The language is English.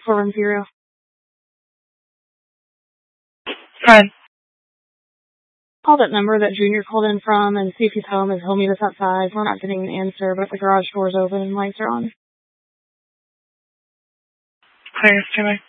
410. Go ahead. Call that number that Junior called in from and see if he's home, as he'll meet us outside. We're not getting an answer, but the garage door's open and lights are on. Clear, Taylor.